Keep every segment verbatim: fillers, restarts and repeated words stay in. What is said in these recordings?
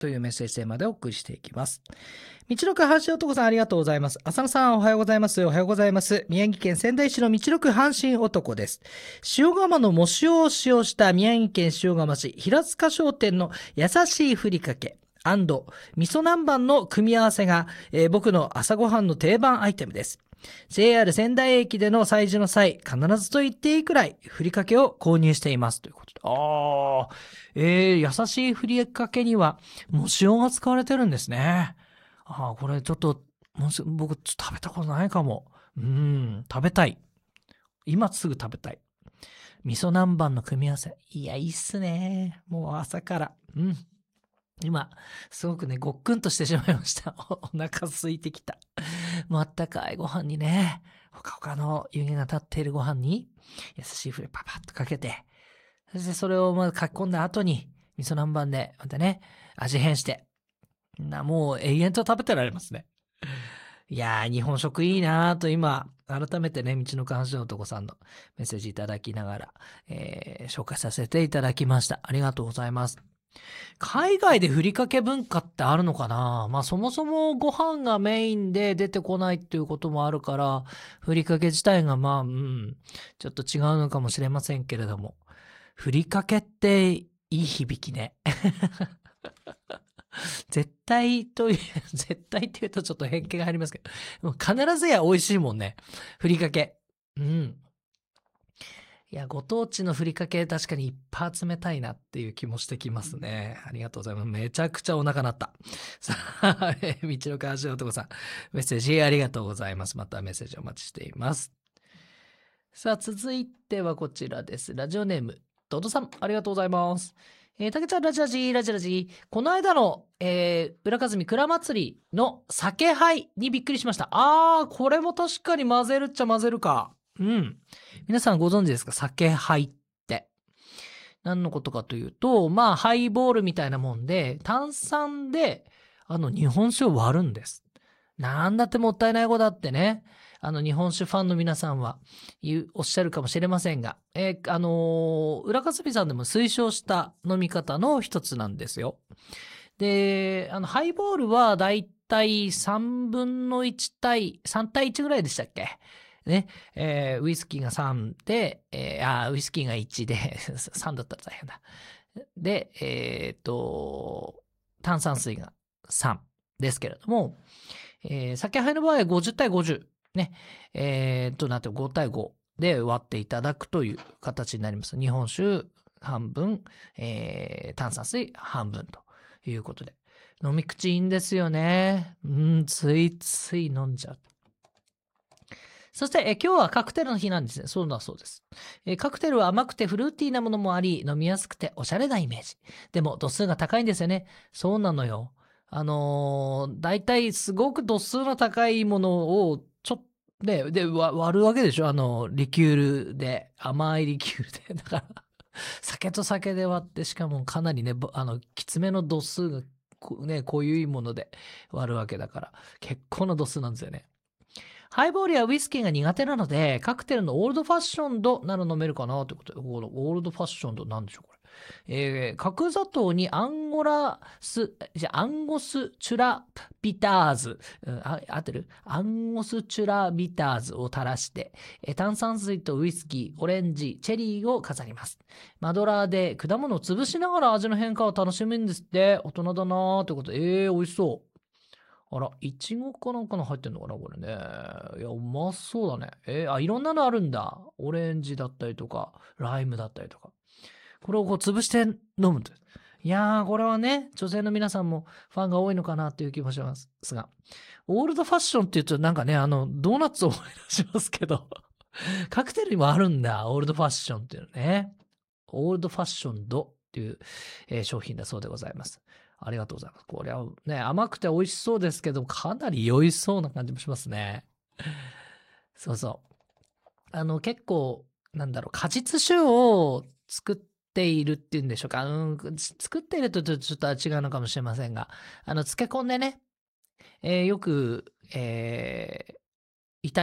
というメッセージテーマでお送りしていきます。道のく阪神男さん、ありがとうございます。浅野さん、おはようございます。おはようございます。宮城県仙台市の道のく阪神男です。塩釜の藻塩を使用した宮城県塩釜市平塚商店の優しいふりかけ&味噌南蛮の組み合わせが、えー僕の朝ごはんの定番アイテムです。ジェイアール 仙台駅での催事の際、必ずと言っていいくらいふりかけを購入しています。ということで。ああ、えー、優しいふりかけには、もう塩が使われてるんですね。ああ、これちょっと、もし僕ちょっと食べたことないかも。うん、食べたい。今すぐ食べたい。味噌南蛮の組み合わせ。いや、いいっすね。もう朝から。うん。今、すごくね、ごっくんとしてしまいました。お、お腹空いてきた。もうあったかいご飯にね、ほかほかの湯気が立っているご飯に、優しいふりパパッとかけて、そしてそれをまず書き込んだ後に、味噌南蛮で、またね、味変して、な、もう永遠と食べてられますね。いやー、日本食いいなーと今、改めてね、道のく阪神男さんのメッセージいただきながら、えー紹介させていただきました。ありがとうございます。海外でふりかけ文化ってあるのかな。まあそもそもご飯がメインで出てこないっていうこともあるから、ふりかけ自体がまあ、うん、ちょっと違うのかもしれませんけれども。ふりかけっていい響きね。絶対という、絶対って言うとちょっと偏見が入りますけど、もう必ずや美味しいもんね。ふりかけ。うん。いや、ご当地のふりかけ確かにいっぱい集めたいなっていう気もしてきますね。ありがとうございます。めちゃくちゃお腹鳴った。さあ、えー道のく橋男さん、メッセージありがとうございます。またメッセージお待ちしています。さあ、続いてはこちらです。ラジオネーム、ドドさん、ありがとうございます。えー、たけちゃん、ラジラジ、ラジラジ。この間の、えー、浦かずみ蔵祭りの酒杯にびっくりしました。あー、これも確かに混ぜるっちゃ混ぜるか。うん。皆さんご存知ですか？酒杯って。何のことかというと、まあ、ハイボールみたいなもんで、炭酸で、あの、日本酒を割るんです。なんだってもったいない子だってね、あの、日本酒ファンの皆さんは言う、おっしゃるかもしれませんが、えーあのー浦かすみさんでも推奨した飲み方の一つなんですよ。で、あの、ハイボールはだいたいさんぶんのいち対、さん対いちぐらいでしたっけね、えーウイスキーがさんで、えーあー、ウイスキーがいちで、さんだったら大変だ。で、えーっと、炭酸水がさんですけれども、えー酒杯の場合はごじゅう対ごじゅう。ね。えーっと、なんてご対ごで割っていただくという形になります。日本酒半分、えー炭酸水半分ということで。飲み口いいんですよね。うん、ついつい飲んじゃう。そして、え今日はカクテルの日なんですね。そうだそうです、えカクテルは甘くてフルーティーなものもあり、飲みやすくておしゃれなイメージ。でも度数が高いんですよね。そうなのよ。あのー、大体すごく度数の高いものをちょっと、ね、で、わ割るわけでしょ。あの、リキュールで、甘いリキュールで。だから、酒と酒で割って、しかもかなりね、ぼあの、きつめの度数が、こね、濃いもので割るわけだから、結構な度数なんですよね。ハイボールやウイスキーが苦手なので、カクテルのオールドファッションドなら飲めるかなということで、オールドファッションドなんでしょう、これ。えー、角砂糖にアンゴラス、じゃアンゴスチュラビターズ、うん、あ合ってるアンゴスチュラビターズを垂らして、えー炭酸水とウイスキー、オレンジ、チェリーを飾ります。マドラーで果物を潰しながら味の変化を楽しむんですって。大人だなーということで、えー、美味しそう。あら、いちごかなんかの入ってんのかなこれね。いや、うまそうだね。えーあ、いろんなのあるんだ。オレンジだったりとか、ライムだったりとか。これをこう潰して飲むんです。いやー、これはね、女性の皆さんもファンが多いのかなっていう気もしますが。オールドファッションって言うとなんかね、あの、ドーナツを思い出しますけど、カクテルにもあるんだ。オールドファッションっていうのね。オールドファッションドっていう、えー商品だそうでございます。ありがとうございます。これはね、甘くて美味しそうですけど、かなり酔いそうな感じもしますね。そうそう。あの、結構、なんだろう、果実酒を作っているっていうんでしょうか。うん、作っているとちょちょっと違うのかもしれませんが、あの、漬け込んでね、えーよく、えーイタリアン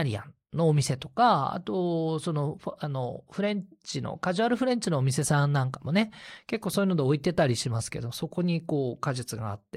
のお店とか、あと、その、フあの、フレンチの、カジュアルフレンチのお店さんなんかもね、結構そういうので置いてたりしますけど、そこにこう果実があって、